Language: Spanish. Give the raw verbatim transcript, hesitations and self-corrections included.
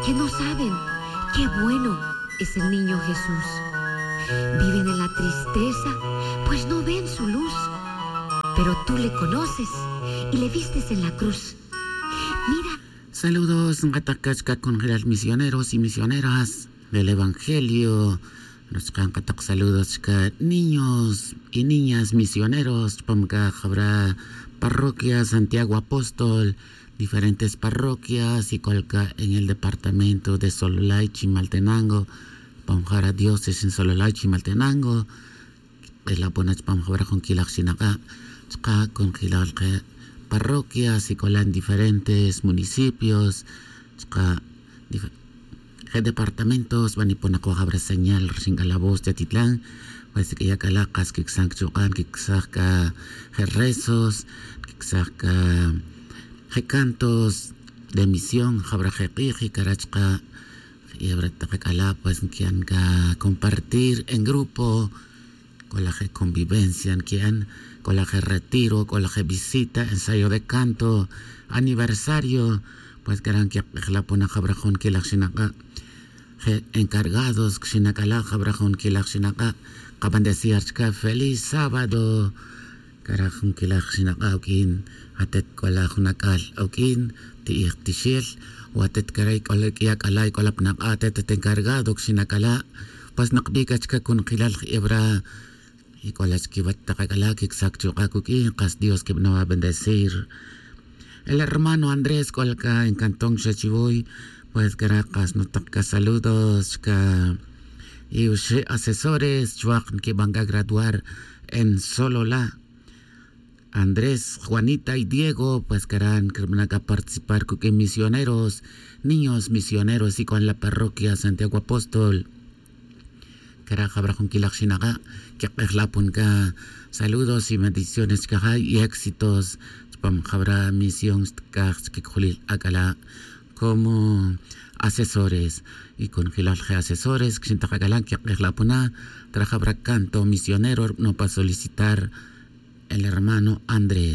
que no saben qué bueno es el niño Jesús. Viven en la tristeza, pues no ven su luz. Pero tú le conoces y le vistes en la cruz. Mira. Saludos, Ngatacachca, con los misioneros y misioneras del Evangelio. Nos cantan saludos, niños y niñas misioneros. Pamka habrá parroquia Santiago Apóstol, diferentes parroquias y colca en el departamento de Sololay, Chimaltenango. Pamjara dioses en Sololay, Chimaltenango. Es la buena pamjara con Kilaxinaga, con Kilalque. Parroquias y colan diferentes municipios, dif departamentos, van y ponen a señal, ringa la voz de Titlán, pues que ya calacas, que sacan, que saca rezos, que saca cantos de misión, jabra jeqiji, carachka, y habrá calá, pues que han compartir en grupo, con la convivencia, que han con la que retiro, con la que visita, ensayo de canto, aniversario, pues que eran que la pona jabrajón que la xinaca, encargados que xinacala jabrajón que la xinaca, acaban de decir que feliz sábado, carajón que la xinaca, okin, atet con la junacal, okin, ti tishil, o atet caray con la que acalay con la pnac, atet encargado que xinacala, pues nakdikach que con kilal hebra. Y con las que va a tacar que exacto aquí, cas Dios que no va a bendecir. El hermano Andrés Colca en Cantón Chachiboy, pues Caracas, no toca saludos, que y usted asesores que van a graduar en Sololá. Andrés, Juanita y Diego, pues que harán que van a participar con misioneros, niños misioneros y con la parroquia Santiago Apóstol. Que que saludos y bendiciones que hay y éxitos para misión que como asesores y con asesores que trabaja canto misionero no para solicitar el hermano Andrés.